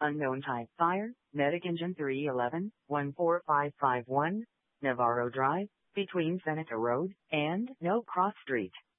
Unknown type fire, Medic Engine 311, 14551, Navarro Drive, between Seneca Road and No Cross Street.